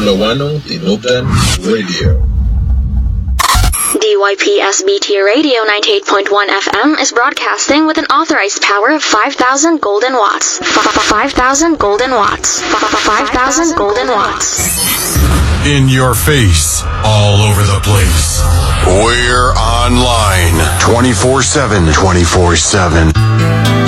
Fulawano Tinubdan Radio. DYPSBT Radio 98.1 FM is broadcasting with an authorized power of 5,000 golden watts. 5,000 golden watts. 5,000 golden watts. In your face, all over the place. We're online 24/7.